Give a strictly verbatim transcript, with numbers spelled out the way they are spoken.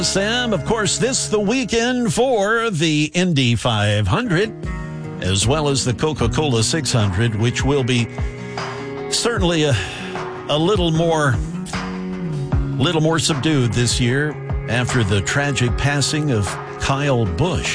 Sam, of course, this the weekend for the Indy five hundred, as well as the Coca-Cola six hundred, which will be certainly a, a little more, little more subdued this year after the tragic passing of Kyle Busch.